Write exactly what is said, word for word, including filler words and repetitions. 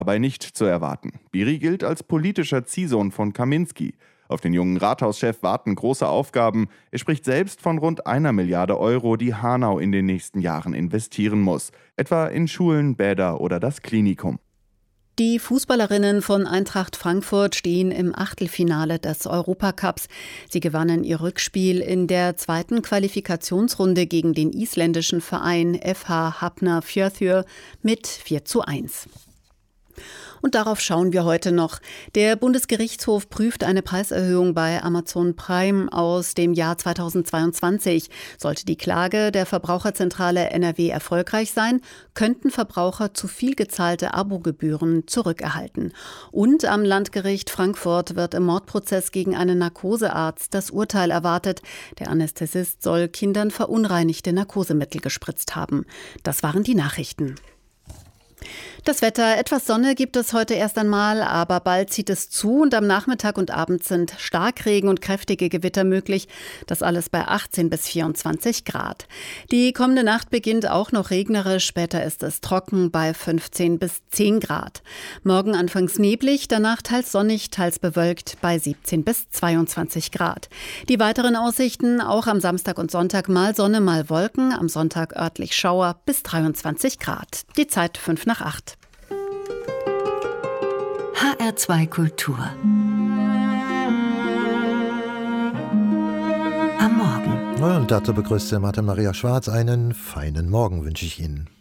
dabei nicht zu erwarten. Biri gilt als politischer Ziehsohn von Kaminski. Auf den jungen Rathauschef warten große Aufgaben. Er spricht selbst von rund einer Milliarde Euro, die Hanau in den nächsten Jahren investieren muss. Etwa in Schulen, Bäder oder das Klinikum. Die Fußballerinnen von Eintracht Frankfurt stehen im Achtelfinale des Europacups. Sie gewannen ihr Rückspiel in der zweiten Qualifikationsrunde gegen den isländischen Verein F H Hafnarfjörður mit vier zu eins. Und darauf schauen wir heute noch. Der Bundesgerichtshof prüft eine Preiserhöhung bei Amazon Prime aus dem Jahr zweitausendzweiundzwanzig. Sollte die Klage der Verbraucherzentrale N R W erfolgreich sein, könnten Verbraucher zu viel gezahlte Abogebühren zurückerhalten. Und am Landgericht Frankfurt wird im Mordprozess gegen einen Narkosearzt das Urteil erwartet. Der Anästhesist soll Kindern verunreinigte Narkosemittel gespritzt haben. Das waren die Nachrichten. Das Wetter, etwas Sonne gibt es heute erst einmal, aber bald zieht es zu und am Nachmittag und Abend sind Starkregen und kräftige Gewitter möglich. Das alles bei achtzehn bis vierundzwanzig Grad. Die kommende Nacht beginnt auch noch regnerisch, später ist es trocken bei fünfzehn bis zehn Grad. Morgen anfangs neblig, danach teils sonnig, teils bewölkt bei siebzehn bis zweiundzwanzig Grad. Die weiteren Aussichten, auch am Samstag und Sonntag mal Sonne, mal Wolken, am Sonntag örtlich Schauer bis dreiundzwanzig Grad. Die Zeit fünf nach acht. H R zwei Kultur. Am Morgen. Und dazu begrüßt Martin Maria Schwarz. Einen feinen Morgen wünsche ich Ihnen.